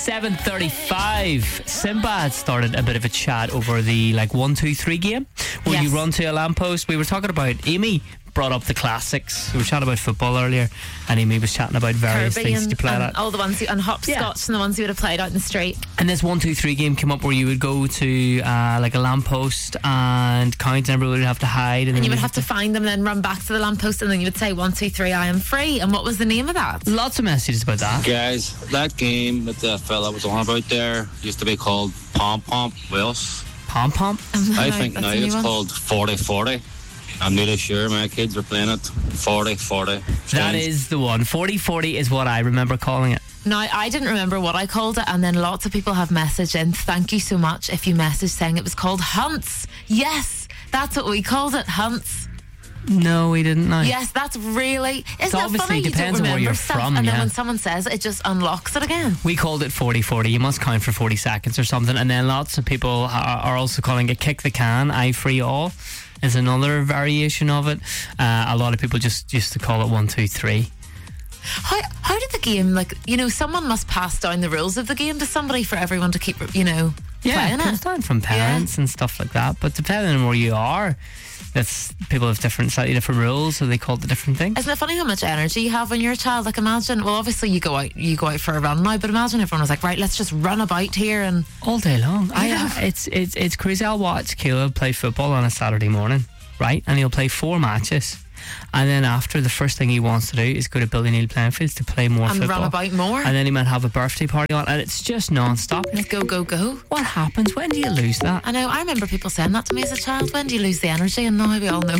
7:35. Sinbad started a bit of a chat over the 1, 2, 3 game where Yes. you run to a lamppost. We were talking about Amy brought up the classics. We were chatting about football earlier, and Amy was chatting about various Kirby things to play and at. all the ones and hopscotch and the ones you would have played out in the street. And this 1, 2, 3 game came up where you would go to a lamppost and count, and everybody would have to hide, And then you would have to find them, then run back to the lamppost, and then you would say 1, 2, 3, I am free. And what was the name of that? Lots of messages about that. Guys, that game that the fella was on about there used to be called Pom Pom Welsh. Pom Pom. I think that's now a new it's one. called 40-40. I'm nearly sure my kids are playing it. 40-40. That is the one. 40-40 is what I remember calling it. Now, I didn't remember what I called it, and then lots of people have messaged in. Thank you so much if you messaged saying it was called Hunts. Yes, that's what we called it, Hunts. No, we didn't know. Yes, that's really... Isn't that obviously funny? You don't depends on where remember you're stuff, from, and then yeah. when someone says it, it just unlocks it again. We called it 40-40. You must count for 40 seconds or something. And then lots of people are also calling it kick the can, I free all is another variation of it. A lot of people just used to call it 1, 2, 3. How did the game, someone must pass down the rules of the game to somebody for everyone to keep, Yeah, playing it comes it? down from parents and stuff like that. But depending on where you are, people have slightly different rules, so they call it the different things. Isn't it funny how much energy you have when you're a child? Imagine, well, obviously you go out for a run now, but imagine everyone was like, right, let's just run about here and All day long. Yeah. It's crazy. I'll watch Caleb play football on a Saturday morning, right? And he'll play 4 matches. And then after, the first thing he wants to do is go to Billy Neal playing fields to play more football. run about more. And then he might have a birthday party on, and it's just non-stop. Go, go, go. What happens? When do you lose that? I know, I remember people saying that to me as a child. When do you lose the energy? And now we all know